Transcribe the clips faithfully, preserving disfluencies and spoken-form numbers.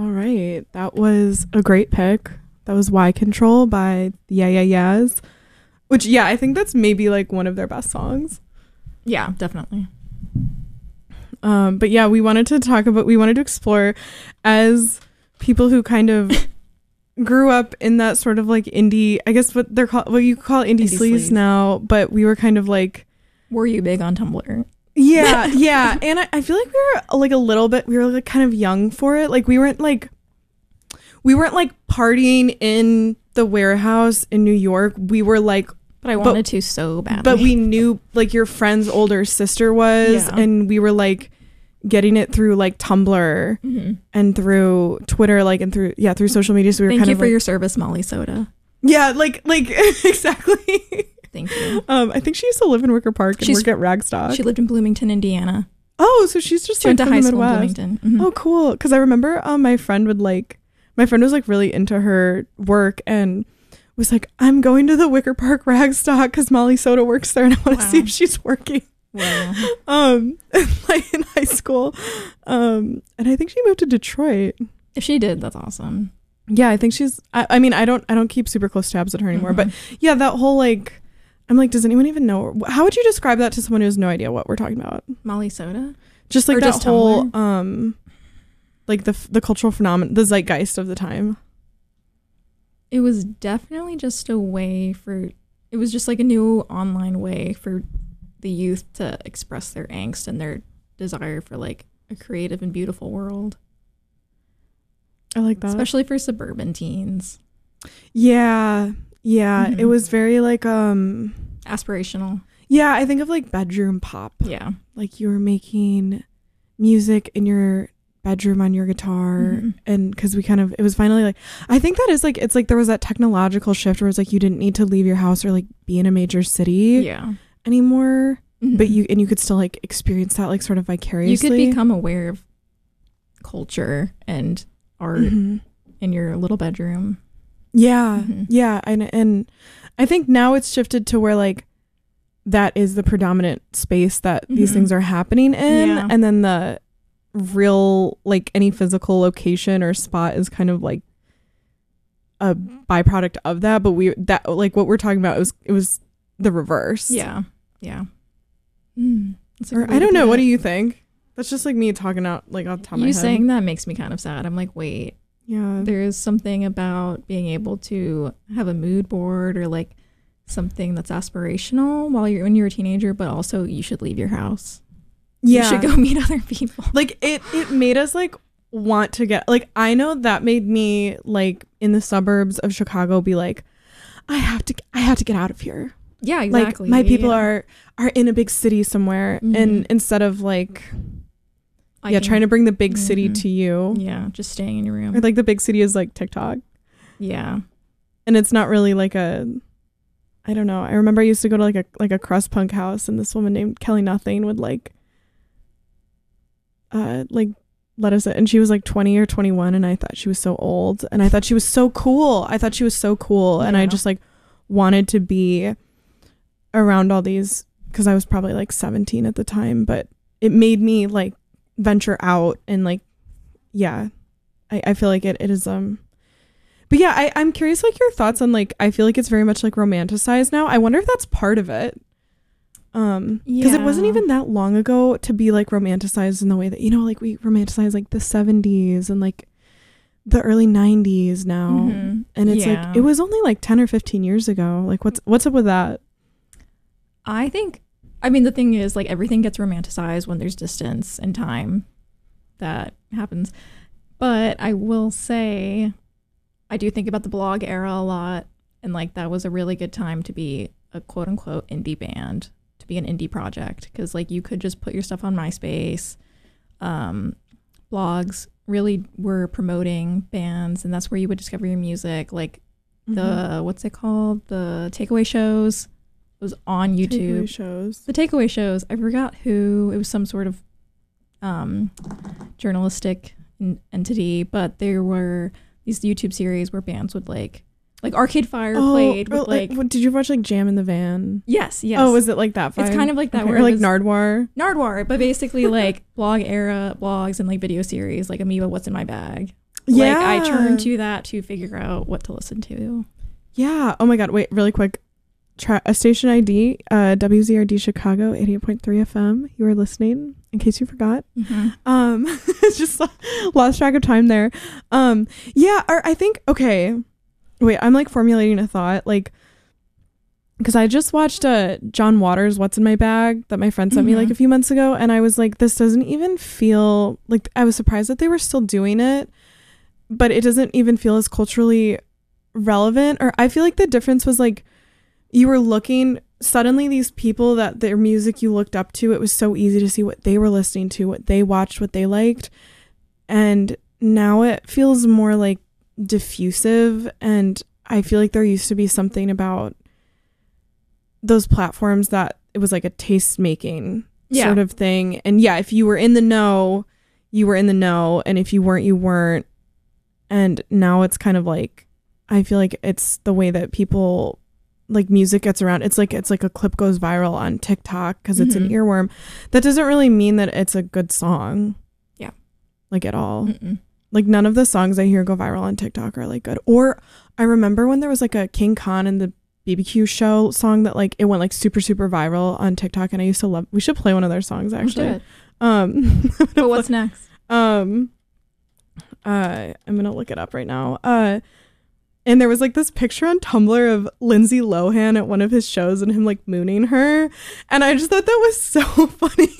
All right. That was a great pick. That was Y Control by the Yeah Yeah Yeahs. Which, yeah, I think that's maybe like one of their best songs. Yeah, definitely. Um, but yeah, we wanted to talk about, we wanted to explore as people who kind of grew up in that sort of like indie, I guess what they're called, what you call indie, indie sleaze now, but we were kind of like. Were you big on Tumblr? Yeah, yeah. And I, I feel like we were like a little bit, we were like kind of young for it. Like we weren't like, we weren't like partying in the warehouse in New York. We were like, but I wanted but, to so badly. But we knew like your friend's older sister was, yeah. and we were like getting it through like Tumblr mm-hmm. and through Twitter, like and through yeah through social media. So we were Thank kind you of for like, your service, Molly Soda. Yeah, like like exactly. Thank you. Um, I think she used to live in Wicker Park and she's, work at Ragstock. She lived in Bloomington, Indiana. Oh, so she's just she like went to high school in Bloomington. Mm-hmm. Oh, cool. Because I remember um my friend would like my friend was like really into her work and was like, I'm going to the Wicker Park Ragstock because Molly Soda works there and I want to wow. see if she's working. Wow. um, like in high school. Um, and I think she moved to Detroit. If she did, that's awesome. Yeah, I think she's. I, I mean, I don't. I don't keep super close tabs at her anymore. Mm-hmm. But yeah, that whole like, I'm like, does anyone even know? How would you describe that to someone who has no idea what we're talking about? Molly Soda. Just like or that just whole Tumblr? um, like the the cultural phenomenon, the zeitgeist of the time. It was definitely just a way for, it was just like a new online way for the youth to express their angst and their desire for like a creative and beautiful world. I like that. Especially for suburban teens. Yeah. Yeah. Mm-hmm. It was very like, um, aspirational. Yeah. I think of like bedroom pop. Yeah. Like you were making music in your bedroom on your guitar mm-hmm. and because we kind of it was finally like I think that is like it's like there was that technological shift where it's like you didn't need to leave your house or like be in a major city yeah anymore mm-hmm. but you and you could still like experience that like sort of vicariously. You could become aware of culture and art mm-hmm. in your little bedroom. Yeah mm-hmm. yeah and and I think now it's shifted to where like that is the predominant space that mm-hmm. these things are happening in yeah. and then the real like any physical location or spot is kind of like a byproduct of that, but we that like what we're talking about it was it was the reverse. Yeah yeah mm, or I don't know, what do you think? That's just like me talking out like off the top of my head. You saying that makes me kind of sad. I'm like, wait, yeah, there's something about being able to have a mood board or like something that's aspirational while you're when you're a teenager, but also you should leave your house. Yeah. You should go meet other people. Like it it made us like want to get like I know that made me like in the suburbs of Chicago be like I have to I have to get out of here. Yeah, exactly. Like my people yeah. are are in a big city somewhere mm-hmm. and instead of like I yeah can, trying to bring the big mm-hmm. city to you. Yeah, just staying in your room. Or like the big city is like TikTok. Yeah. And it's not really like a I don't know. I remember I used to go to like a like a crust punk house and this woman named Kelly Nothing would like uh like let us in and she was like twenty or twenty-one and I thought she was so old and I thought she was so cool. I thought she was so cool yeah. and I just like wanted to be around all these because I was probably like seventeen at the time, but it made me like venture out and like yeah. I, I feel like it it is um but yeah, I, I'm curious like your thoughts on like I feel like it's very much like romanticized now. I wonder if that's part of it. Um because yeah. it wasn't even that long ago to be like romanticized in the way that, you know, like we romanticize like the seventies and like the early nineties now. Mm-hmm. And it's yeah. like it was only like ten or fifteen years ago. Like what's what's up with that? I think I mean the thing is like everything gets romanticized when there's distance and time that happens. But I will say I do think about the blog era a lot and like that was a really good time to be a quote unquote indie band. To be an indie project because like you could just put your stuff on MySpace. Um, blogs really were promoting bands and that's where you would discover your music. Like mm-hmm. the what's it called? The takeaway shows. It was on YouTube. Takeaway shows. The takeaway shows. I forgot who. It was some sort of um, journalistic n- entity, but there were these YouTube series where bands would like. Like Arcade Fire oh, played with oh, like, like did you watch like Jam in the Van? Yes, yes. Oh, was it like that vibe? It's kind of like that okay. where or like was, Nardwuar. Nardwuar, but basically like blog era blogs and like video series like Amoeba What's in My Bag. Yeah. Like, I turn to that to figure out what to listen to. Yeah. Oh my God. Wait, really quick. Tra- a station I D, uh, W Z R D Chicago, eighty-eight point three F M. You are listening, in case you forgot. Mm-hmm. Um, it's just lost track of time there. Um, yeah, or I think, okay. Wait, I'm like formulating a thought. Like, because I just watched uh, John Waters' What's in My Bag that my friend sent mm-hmm. me like a few months ago. And I was like, this doesn't even feel like, I was surprised that they were still doing it, but it doesn't even feel as culturally relevant. Or I feel like the difference was like, you were looking, suddenly these people that their music you looked up to, it was so easy to see what they were listening to, what they watched, what they liked. And now it feels more like diffusive. And I feel like there used to be something about those platforms that it was like a taste making yeah. sort of thing. And yeah, if you were in the know, you were in the know. And if you weren't, you weren't. And now it's kind of like, I feel like it's the way that people, like, music gets around. It's like it's like a clip goes viral on TikTok because it's mm-hmm. an earworm. That doesn't really mean that it's a good song. Yeah. Like, at all. Mm-mm. Like, none of the songs I hear go viral on TikTok are like good. Or I remember when there was like a King Khan and the B B Q show song that like it went like super super viral on TikTok, and I used to love. We should play one of their songs actually. Let's do it. Um, but what's play, next? Um, uh, I'm gonna look it up right now. Uh. And there was like this picture on Tumblr of Lindsay Lohan at one of his shows and him like mooning her. And I just thought that was so funny.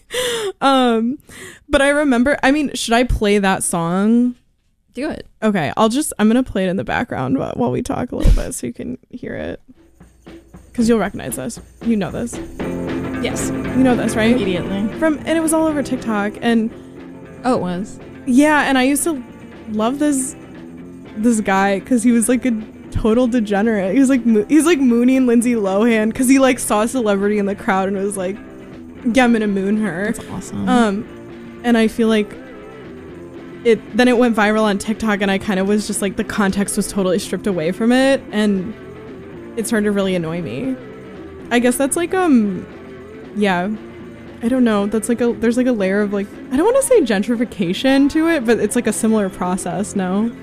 um, but I remember, I mean, should I play that song? Do it. Okay, I'll just, I'm going to play it in the background while, while we talk a little bit so you can hear it. Because you'll recognize this. You know this. Yes. You know this, right? Immediately. From, and it was all over TikTok. And oh, it was? Yeah, and I used to love this this guy because he was like a total degenerate. He was like mo- he's like mooning Lindsay Lohan because he like saw a celebrity in the crowd and was like, yeah, I'm gonna moon her. That's awesome. Um and I feel like it then it went viral on TikTok, and I kind of was just like, the context was totally stripped away from it, and it started to really annoy me. I guess that's like um yeah I don't know, that's like a there's like a layer of like, I don't want to say gentrification to it, but it's like a similar process. No,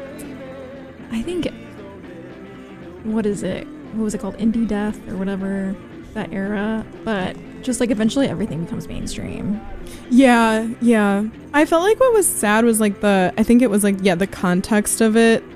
I think, what is it? What was it called? Indie death or whatever, that era. But just like eventually everything becomes mainstream. Yeah, yeah. I felt like what was sad was like the, I think it was like, yeah, the context of it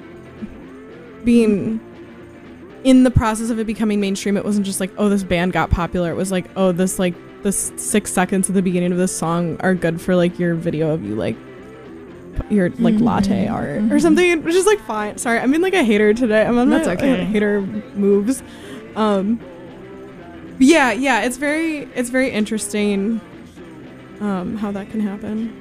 being in the process of it becoming mainstream. It wasn't just like, oh, this band got popular. It was like, oh, this like, this six seconds at the beginning of this song are good for like your video of you like your like mm-hmm. latte art mm-hmm. or something, which is like fine. Sorry, I'm being like a hater today. I'm on my okay. hater moves. Um, yeah, yeah, it's very, it's very interesting, um, how that can happen.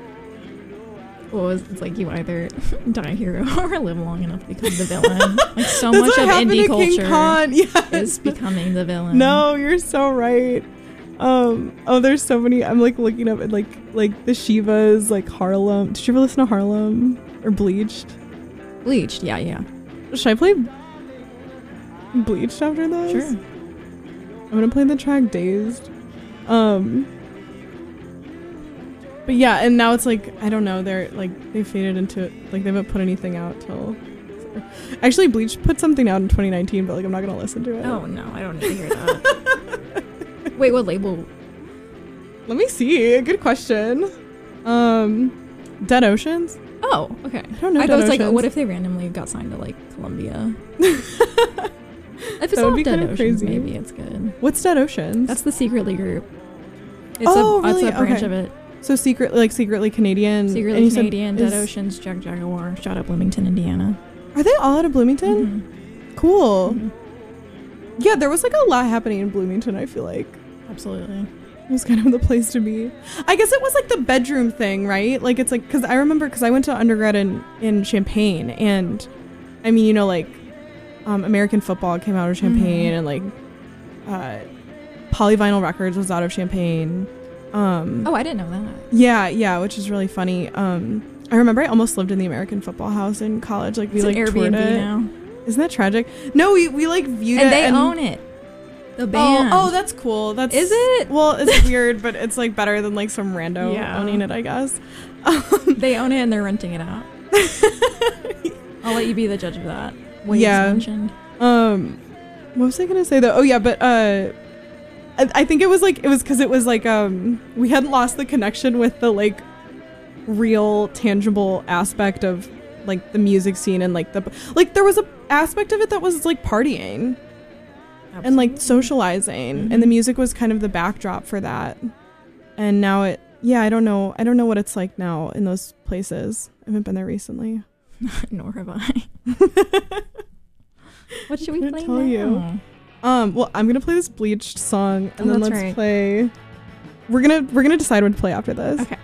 Well, it's, it's like you either die a hero or live long enough to become the villain. Like so much of indie culture yes. is becoming the villain. No, you're so right. Um, oh, there's so many. I'm like looking up at like like the Shivas, like Harlem. Did you ever listen to Harlem or Bleached? Bleached, yeah, yeah. Should I play Bleached after this? Sure. I'm gonna play the track Dazed. Um, but yeah, and now it's like, I don't know. They're like they faded into it. Like they haven't put anything out till. Actually, Bleach put something out in twenty nineteen, but like I'm not gonna listen to it. Oh no, I don't need to hear that. Wait, what label? Let me see. Good question. Um, Dead Oceans. Oh, okay. I don't know. I Dead was Oceans. like, what if they randomly got signed to like Columbia? If it's that not Dead Oceans, crazy. Maybe it's good. What's Dead Oceans? That's the Secretly group. It's oh, a, really? That's a branch okay. of it. So secret, like secretly Canadian. Secretly Canadian. Dead is, Oceans. Jack Jaguar. Shout out Bloomington, Indiana. Are they all out of Bloomington? Mm-hmm. Cool. Mm-hmm. Yeah, there was like a lot happening in Bloomington, I feel like. Absolutely. It was kind of the place to be. I guess it was like the bedroom thing, right? Like it's like, because I remember, because I went to undergrad in, in Champaign, and I mean, you know, like um, American football came out of Champaign, mm-hmm. and like uh, Polyvinyl Records was out of Champaign. Um, oh, I didn't know that. Yeah, yeah, which is really funny. Um, I remember I almost lived in the American football house in college. Like we it's like an toured Airbnb it. now. Isn't that tragic? No, we we like viewed and it, they and they own it. The band. Oh, oh, that's cool. That's is it? Well, it's weird, but it's like better than like some rando yeah. owning it, I guess. Um, They own it and they're renting it out. I'll let you be the judge of that. Waves Yeah. mentioned. Um, what was I gonna say though? Oh yeah, but uh, I, I think it was like it was because it was like um we hadn't lost the connection with the like real tangible aspect of like the music scene and like the like there was a aspect of it that was like partying and like socializing, Mhm. and the music was kind of the backdrop for that. And now it, yeah, I don't know, I don't know what it's like now in those places. I haven't been there recently. Nor have I. What should we Couldn't play tell now? you. Um, well, I'm gonna play this Bleached song, and Oh, then that's let's right. play. We're gonna we're gonna decide what to play after this. Okay.